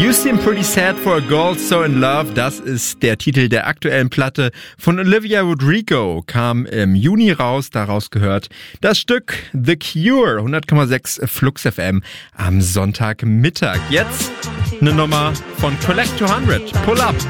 You Seem Pretty Sad for a Girl So in Love, das ist der Titel der aktuellen Platte von Olivia Rodrigo, kam im Juni raus, daraus gehört das Stück The Cure, 100,6 Flux FM am Sonntagmittag. Jetzt eine Nummer von Collect 200, Pull Up.